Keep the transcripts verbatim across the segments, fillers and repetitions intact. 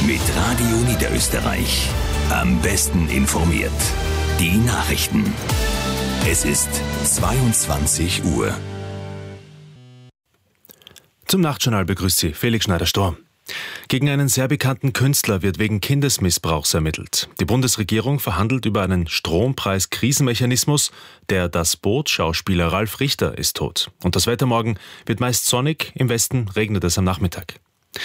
Mit Radio Niederösterreich. Am besten informiert. Die Nachrichten. Es ist zweiundzwanzig Uhr. Zum Nachtjournal begrüßt Sie Felix Schneider-Storm. Gegen einen sehr bekannten Künstler wird wegen Kindesmissbrauchs ermittelt. Die Bundesregierung verhandelt über einen Strompreis-Krisenmechanismus. Der Das Boot-Schauspieler Ralf Richter ist tot. Und das Wetter morgen wird meist sonnig, im Westen regnet es am Nachmittag.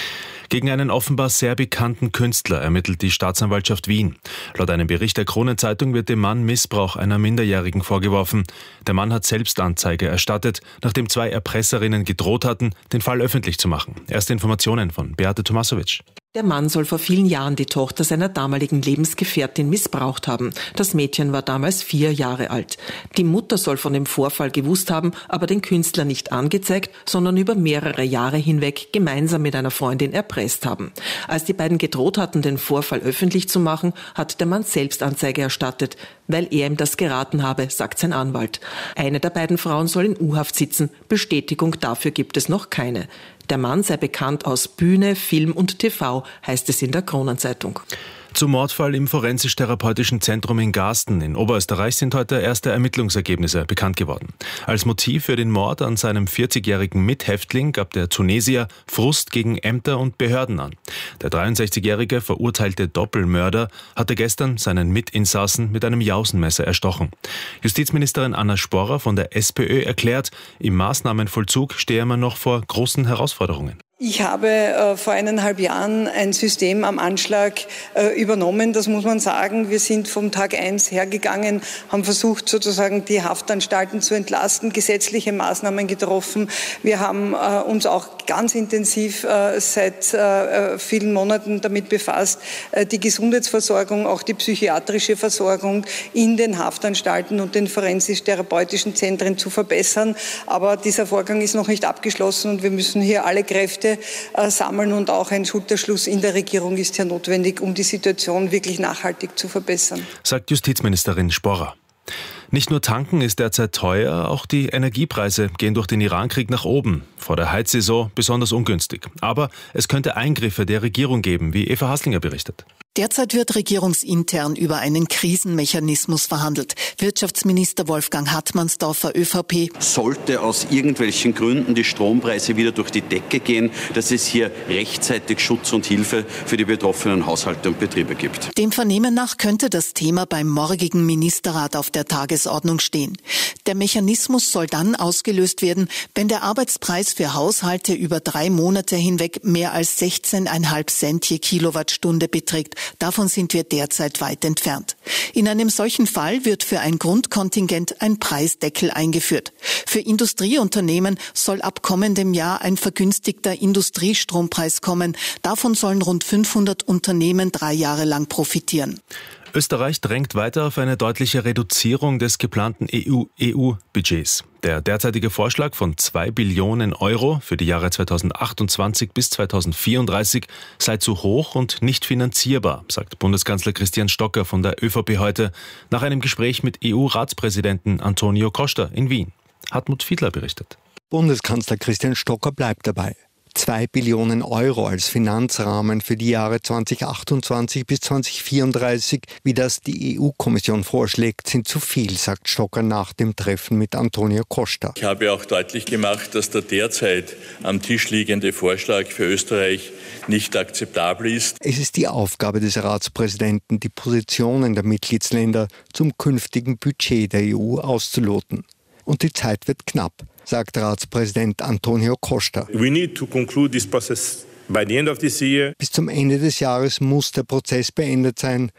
Gegen einen offenbar sehr bekannten Künstler ermittelt die Staatsanwaltschaft Wien. Laut einem Bericht der Kronenzeitung wird dem Mann Missbrauch einer Minderjährigen vorgeworfen. Der Mann hat selbst Anzeige erstattet, nachdem zwei Erpresserinnen gedroht hatten, den Fall öffentlich zu machen. Erste Informationen von Beate Tomasovic. Der Mann soll vor vielen Jahren die Tochter seiner damaligen Lebensgefährtin missbraucht haben. Das Mädchen war damals vier Jahre alt. Die Mutter soll von dem Vorfall gewusst haben, aber den Künstler nicht angezeigt, sondern über mehrere Jahre hinweg gemeinsam mit einer Freundin erpresst haben. Als die beiden gedroht hatten, den Vorfall öffentlich zu machen, hat der Mann selbst Anzeige erstattet, weil er ihm das geraten habe, sagt sein Anwalt. Eine der beiden Frauen soll in U-Haft sitzen. Bestätigung dafür gibt es noch keine. Der Mann sei bekannt aus Bühne, Film und T V, heißt es in der Kronenzeitung. Zum Mordfall im Forensisch-Therapeutischen Zentrum in Garsten in Oberösterreich sind heute erste Ermittlungsergebnisse bekannt geworden. Als Motiv für den Mord an seinem vierzigjährigen Mithäftling gab der Tunesier Frust gegen Ämter und Behörden an. Der dreiundsechzigjährige verurteilte Doppelmörder hatte gestern seinen Mitinsassen mit einem Jausenmesser erstochen. Justizministerin Anna Sporrer von der SPÖ erklärt, im Maßnahmenvollzug stehe man noch vor großen Herausforderungen. Ich habe äh, vor eineinhalb Jahren ein System am Anschlag äh, übernommen, das muss man sagen. Wir sind vom Tag eins hergegangen, haben versucht, sozusagen die Haftanstalten zu entlasten, gesetzliche Maßnahmen getroffen. Wir haben äh, uns auch ganz intensiv äh, seit äh, vielen Monaten damit befasst, äh, die Gesundheitsversorgung, auch die psychiatrische Versorgung in den Haftanstalten und den forensisch-therapeutischen Zentren zu verbessern. Aber dieser Vorgang ist noch nicht abgeschlossen und wir müssen hier alle Kräfte Äh, sammeln und auch ein Schulterschluss in der Regierung ist ja notwendig, um die Situation wirklich nachhaltig zu verbessern, sagt Justizministerin Sporrer. Nicht nur tanken ist derzeit teuer, auch die Energiepreise gehen durch den Irankrieg nach oben. Vor der Heizsaison besonders ungünstig. Aber es könnte Eingriffe der Regierung geben, wie Eva Haslinger berichtet. Derzeit wird regierungsintern über einen Krisenmechanismus verhandelt. Wirtschaftsminister Wolfgang Hartmannsdorfer, ÖVP. Sollte aus irgendwelchen Gründen die Strompreise wieder durch die Decke gehen, dass es hier rechtzeitig Schutz und Hilfe für die betroffenen Haushalte und Betriebe gibt. Dem Vernehmen nach könnte das Thema beim morgigen Ministerrat auf der Tagesordnung stehen. Der Mechanismus soll dann ausgelöst werden, wenn der Arbeitspreis für Haushalte über drei Monate hinweg mehr als sechzehn Komma fünf Cent je Kilowattstunde beträgt. Davon sind wir derzeit weit entfernt. In einem solchen Fall wird für ein Grundkontingent ein Preisdeckel eingeführt. Für Industrieunternehmen soll ab kommendem Jahr ein vergünstigter Industriestrompreis kommen. Davon sollen rund fünfhundert Unternehmen drei Jahre lang profitieren. Österreich drängt weiter auf eine deutliche Reduzierung des geplanten E U-Budgets. Der derzeitige Vorschlag von zwei Billionen Euro für die Jahre zweitausendachtundzwanzig bis zweitausendvierunddreißig sei zu hoch und nicht finanzierbar, sagt Bundeskanzler Christian Stocker von der ÖVP heute nach einem Gespräch mit E U-Ratspräsidenten Antonio Costa in Wien. Hartmut Fiedler berichtet. Bundeskanzler Christian Stocker bleibt dabei. Zwei Billionen Euro als Finanzrahmen für die Jahre zweitausendachtundzwanzig bis zweitausendvierunddreißig, wie das die E U-Kommission vorschlägt, sind zu viel, sagt Stocker nach dem Treffen mit Antonio Costa. Ich habe auch deutlich gemacht, dass der derzeit am Tisch liegende Vorschlag für Österreich nicht akzeptabel ist. Es ist die Aufgabe des Ratspräsidenten, die Positionen der Mitgliedsländer zum künftigen Budget der E U auszuloten. Und die Zeit wird knapp, sagt Ratspräsident Antonio Costa. We need to conclude this process by the end of this year. Bis zum Ende des Jahres muss der Prozess beendet sein.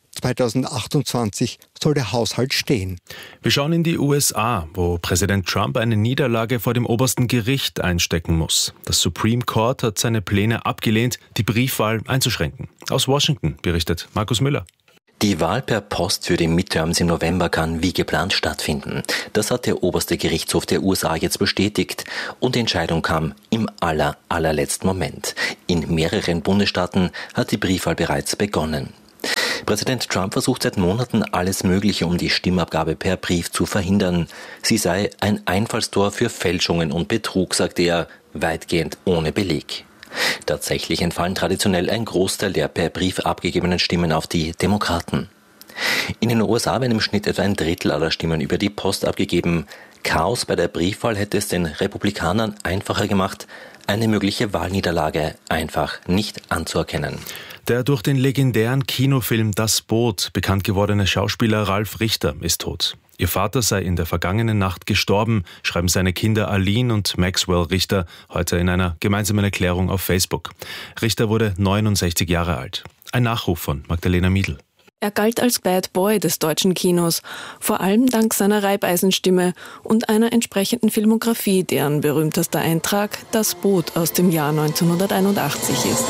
zweitausendachtundzwanzig soll der Haushalt stehen. Wir schauen in die U S A, wo Präsident Trump eine Niederlage vor dem obersten Gericht einstecken muss. Das Supreme Court hat seine Pläne abgelehnt, die Briefwahl einzuschränken. Aus Washington berichtet Markus Müller. Die Wahl per Post für die Midterms im November kann wie geplant stattfinden. Das hat der oberste Gerichtshof der U S A jetzt bestätigt. Und die Entscheidung kam im aller, allerletzten Moment. In mehreren Bundesstaaten hat die Briefwahl bereits begonnen. Präsident Trump versucht seit Monaten alles Mögliche, um die Stimmabgabe per Brief zu verhindern. Sie sei ein Einfallstor für Fälschungen und Betrug, sagt er, weitgehend ohne Beleg. Tatsächlich entfallen traditionell ein Großteil der per Brief abgegebenen Stimmen auf die Demokraten. In den U S A werden im Schnitt etwa ein Drittel aller Stimmen über die Post abgegeben. Chaos bei der Briefwahl hätte es den Republikanern einfacher gemacht, eine mögliche Wahlniederlage einfach nicht anzuerkennen. Der durch den legendären Kinofilm Das Boot bekannt gewordene Schauspieler Ralf Richter ist tot. Ihr Vater sei in der vergangenen Nacht gestorben, schreiben seine Kinder Aline und Maxwell Richter heute in einer gemeinsamen Erklärung auf Facebook. Richter wurde neunundsechzig Jahre alt. Ein Nachruf von Magdalena Miedl. Er galt als Bad Boy des deutschen Kinos, vor allem dank seiner Reibeisenstimme und einer entsprechenden Filmografie, deren berühmtester Eintrag Das Boot aus dem Jahr neunzehnhunderteinundachtzig ist.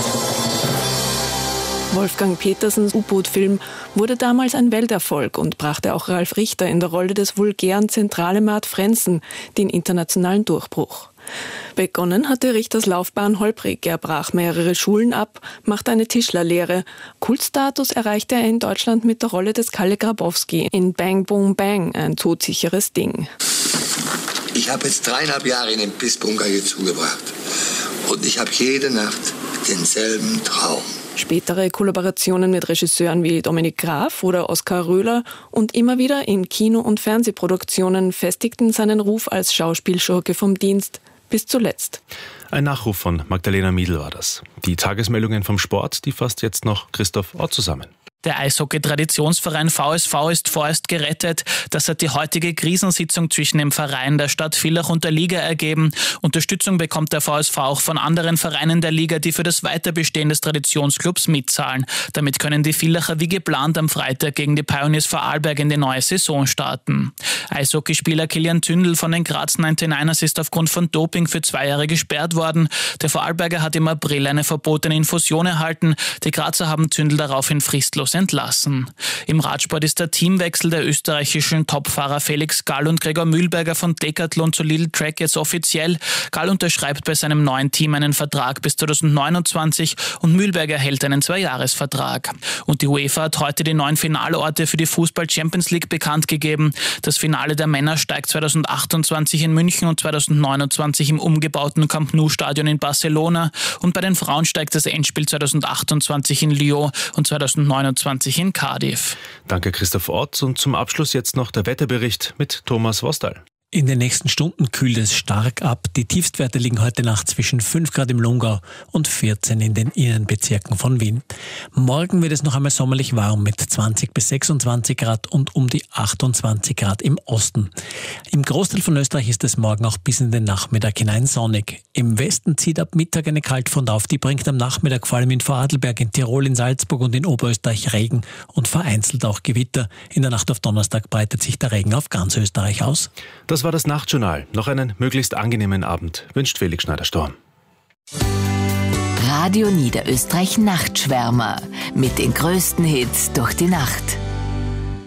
Wolfgang Petersens U-Boot-Film wurde damals ein Welterfolg und brachte auch Ralf Richter in der Rolle des vulgären Zentrale Mart Frenzen den internationalen Durchbruch. Begonnen hatte Richters Laufbahn holprig. Er brach mehrere Schulen ab, machte eine Tischlerlehre. Kultstatus erreichte er in Deutschland mit der Rolle des Kalle Grabowski in Bang Boom Bang, ein todsicheres Ding. Ich habe jetzt dreieinhalb Jahre in dem Pissbunker hier zugebracht. Und ich habe jede Nacht denselben Traum. Spätere Kollaborationen mit Regisseuren wie Dominik Graf oder Oskar Röhler und immer wieder in Kino- und Fernsehproduktionen festigten seinen Ruf als Schauspielschurke vom Dienst bis zuletzt. Ein Nachruf von Magdalena Miedl war das. Die Tagesmeldungen vom Sport, die fasst jetzt noch Christoph Ott zusammen. Der Eishockey-Traditionsverein V S V ist vorerst gerettet. Das hat die heutige Krisensitzung zwischen dem Verein, der Stadt Villach und der Liga ergeben. Unterstützung bekommt der V S V auch von anderen Vereinen der Liga, die für das Weiterbestehen des Traditionsclubs mitzahlen. Damit können die Villacher wie geplant am Freitag gegen die Pioneers Vorarlberg in die neue Saison starten. Eishockeyspieler Kilian Tündel von den Graz neunundneunzigers ist aufgrund von Doping für zwei Jahre gesperrt worden. Der Vorarlberger hat im April eine verbotene Infusion erhalten. Die Grazer haben Tündel daraufhin fristlos entlassen. Im Radsport ist der Teamwechsel der österreichischen Topfahrer Felix Gall und Gregor Mühlberger von Decathlon zu Lidl Track jetzt offiziell. Gall unterschreibt bei seinem neuen Team einen Vertrag bis zweitausendneunundzwanzig und Mühlberger hält einen Zweijahresvertrag. Und die UEFA hat heute die neuen Finalorte für die Fußball-Champions League bekannt gegeben. Das Finale der Männer steigt zweitausendachtundzwanzig in München und zweitausendneunundzwanzig im umgebauten Camp Nou Stadion in Barcelona. Und bei den Frauen steigt das Endspiel zweitausendachtundzwanzig in Lyon und zweitausendneunundzwanzig in Cardiff. Danke Christoph Ott und zum Abschluss jetzt noch der Wetterbericht mit Thomas Wostal. In den nächsten Stunden kühlt es stark ab. Die Tiefstwerte liegen heute Nacht zwischen fünf Grad im Lungau und vierzehn in den Innenbezirken von Wien. Morgen wird es noch einmal sommerlich warm mit zwanzig bis sechsundzwanzig Grad und um die achtundzwanzig Grad im Osten. Im Großteil von Österreich ist es morgen auch bis in den Nachmittag hinein sonnig. Im Westen zieht ab Mittag eine Kaltfront auf. Die bringt am Nachmittag vor allem in Vorarlberg, in Tirol, in Salzburg und in Oberösterreich Regen und vereinzelt auch Gewitter. In der Nacht auf Donnerstag breitet sich der Regen auf ganz Österreich aus. Das war das Nachtjournal. Noch einen möglichst angenehmen Abend wünscht Felix Schneider-Storm. Radio Niederösterreich Nachtschwärmer mit den größten Hits durch die Nacht.